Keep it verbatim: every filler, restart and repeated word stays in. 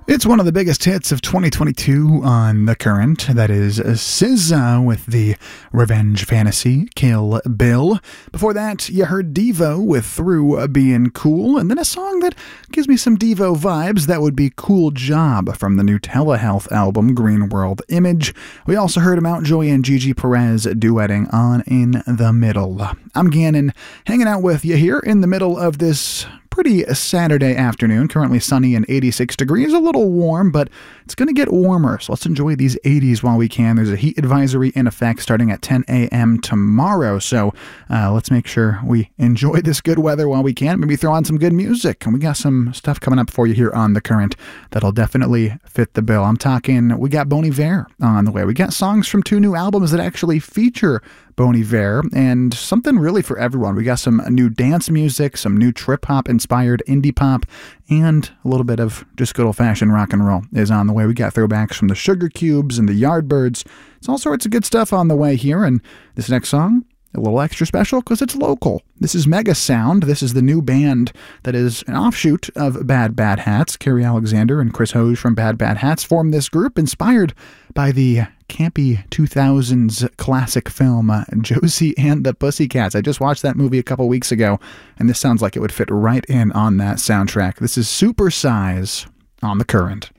It's one of the biggest hits of twenty twenty-two on The Current. That is S Z A with the Revenge Fantasy, Kill Bill. Before that, you heard Devo with Through Being Cool, and then a song that gives me some Devo vibes. That would be Cool Job from the new Telehealth album, Green World Image. We also heard Mountjoy and Gigi Perez duetting on In the Middle. I'm Gannon, hanging out with you here in the middle of this pretty Saturday afternoon. Currently sunny and eighty-six degrees, a little warm, but it's going to get warmer, so let's enjoy these eighties while we can. There's a heat advisory in effect starting at ten a.m. tomorrow, so uh, let's make sure we enjoy this good weather while we can. Maybe throw on some good music, and we got some stuff coming up for you here on The Current that'll definitely fit the bill. I'm talking, we got Bon Iver on the way. We got songs from two new albums that actually feature Bon Iver, and something really for everyone. We got some new dance music, some new trip-hop inspired indie pop, and a little bit of just good old-fashioned rock and roll is on the way. We got throwbacks from the Sugar Cubes and the Yardbirds. It's all sorts of good stuff on the way here, and this next song, a little extra special because it's local. This is Mega Sound. This is the new band that is an offshoot of Bad Bad Hats. Kerry Alexander and Chris Hoge from Bad Bad Hats formed this group inspired by the campy two thousands classic film uh, Josie and the Pussycats. I just watched that movie a couple weeks ago, and this sounds like it would fit right in on that soundtrack. This is Super Size on The Current.